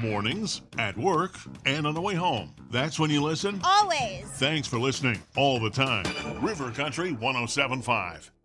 Mornings, at work, and on the way home. That's when you listen? Always. Thanks for listening all the time. River Country 107.5.